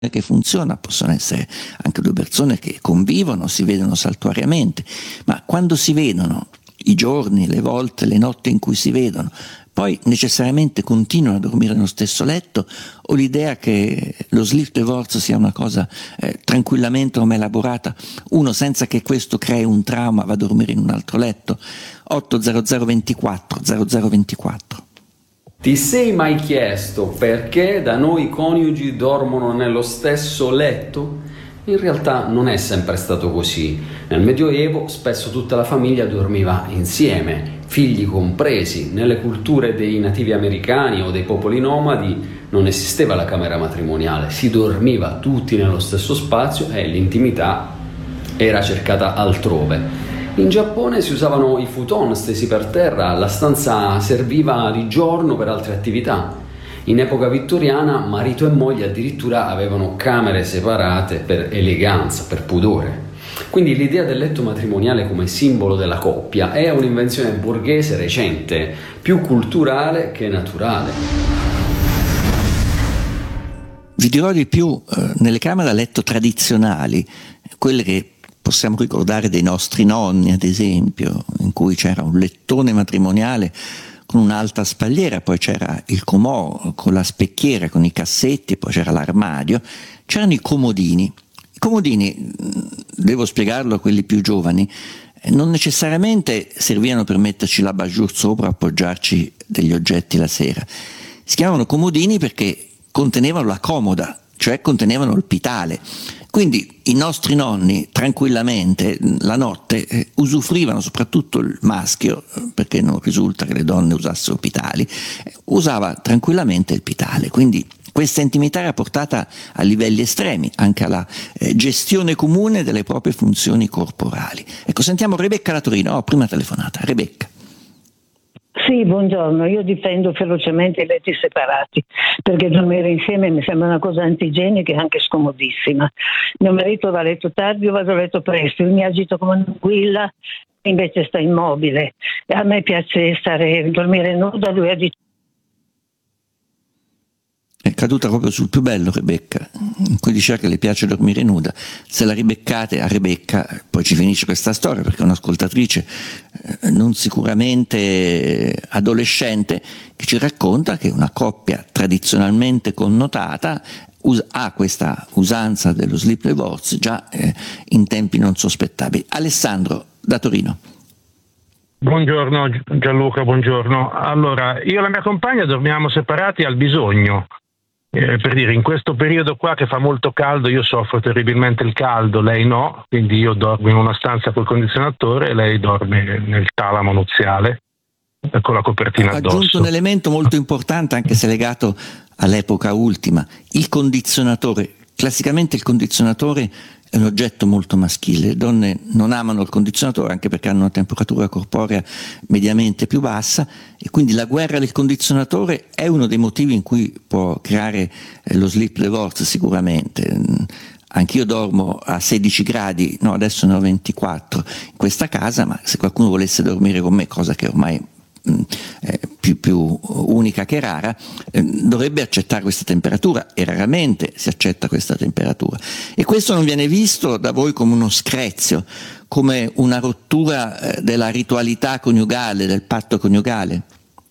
che funziona, possono essere anche due persone che convivono, si vedono saltuariamente, ma quando si vedono i giorni, le volte, le notti in cui si vedono, poi necessariamente continuano a dormire nello stesso letto, o l'idea che lo sleep divorce sia una cosa tranquillamente come elaborata, uno senza che questo crei un trauma va a dormire in un altro letto? 800 24 0024. Ti sei mai chiesto perché da noi i coniugi dormono nello stesso letto? In realtà non è sempre stato così. Nel Medioevo spesso tutta la famiglia dormiva insieme, figli compresi. Nelle culture dei nativi americani o dei popoli nomadi non esisteva la camera matrimoniale, si dormiva tutti nello stesso spazio e l'intimità era cercata altrove. In Giappone si usavano i futon stesi per terra, la stanza serviva di giorno per altre attività. In epoca vittoriana marito e moglie addirittura avevano camere separate per eleganza, per pudore. Quindi l'idea del letto matrimoniale come simbolo della coppia è un'invenzione borghese recente, più culturale che naturale. Vi dirò di più, nelle camere da letto tradizionali, quelle che possiamo ricordare dei nostri nonni, ad esempio, in cui c'era un lettone matrimoniale con un'alta spalliera, poi c'era il comò con la specchiera, con i cassetti, poi c'era l'armadio, c'erano i comodini. I comodini, devo spiegarlo a quelli più giovani, non necessariamente servivano per metterci la bajour sopra o appoggiarci degli oggetti la sera. Si chiamavano comodini perché contenevano la comoda, cioè contenevano il pitale. Quindi i nostri nonni tranquillamente la notte usufruivano, soprattutto il maschio, perché non risulta che le donne usassero pitali, usava tranquillamente il pitale. Quindi questa intimità era portata a livelli estremi, anche alla gestione comune delle proprie funzioni corporali. Ecco, sentiamo Rebecca da Torino, prima telefonata. Rebecca. Sì, buongiorno, io difendo ferocemente i letti separati perché dormire insieme mi sembra una cosa antigenica e anche scomodissima. Mio marito va a letto tardi, io vado a letto presto, io mi agito come un'anguilla, invece sta immobile. E a me piace dormire nuda, lui agita. È caduta proprio sul più bello Rebecca, in cui diceva che le piace dormire nuda. Se la ribeccate a Rebecca, poi ci finisce questa storia, perché è un'ascoltatrice non sicuramente adolescente, che ci racconta che una coppia tradizionalmente connotata ha questa usanza dello sleep divorce già in tempi non sospettabili. Alessandro da Torino. Buongiorno Gianluca, buongiorno. Allora, io e la mia compagna dormiamo separati al bisogno. Per dire, in questo periodo qua che fa molto caldo, io soffro terribilmente il caldo, lei no, quindi io dormo in una stanza col condizionatore e lei dorme nel talamo nuziale con la copertina addosso. Ha aggiunto un elemento molto importante, anche se legato all'epoca ultima, il condizionatore. Classicamente il condizionatore è un oggetto molto maschile, le donne non amano il condizionatore anche perché hanno una temperatura corporea mediamente più bassa, e quindi la guerra del condizionatore è uno dei motivi in cui può creare lo sleep divorce sicuramente. Anch'io dormo a 16 gradi, no, adesso ne ho 24 in questa casa, ma se qualcuno volesse dormire con me, cosa che ormai più unica che rara, dovrebbe accettare questa temperatura, e raramente si accetta questa temperatura, e questo non viene visto da voi come uno screzio, come una rottura della ritualità coniugale, del patto coniugale?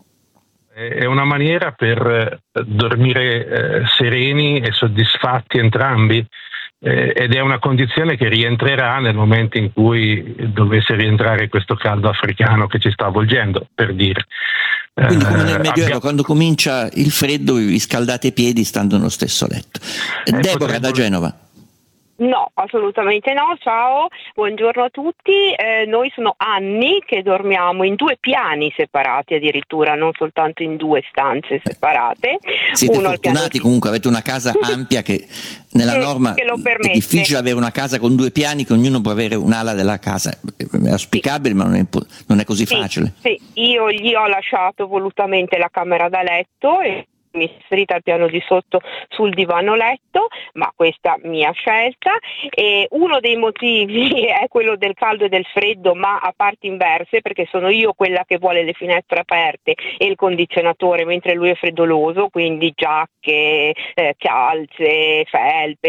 È una maniera per dormire sereni e soddisfatti entrambi, ed è una condizione che rientrerà nel momento in cui dovesse rientrare questo caldo africano che ci sta avvolgendo, per dire. Quindi come nel Medioevo, quando comincia il freddo vi scaldate i piedi stando nello stesso letto. Deborah da Genova. No, assolutamente no, ciao, buongiorno a tutti. Noi sono anni che dormiamo in 2 piani separati addirittura, non soltanto in 2 stanze separate. Siete fortunati, comunque avete una casa ampia che nella norma che è difficile avere una casa con 2 piani che ognuno può avere un'ala della casa, è auspicabile ma non è così facile. Sì, io gli ho lasciato volutamente la camera da letto e mi è trasferita al piano di sotto sul divano letto, ma questa mia scelta. E uno dei motivi è quello del caldo e del freddo, ma a parti inverse, perché sono io quella che vuole le finestre aperte e il condizionatore, mentre lui è freddoloso, quindi giacche, calze, felpe,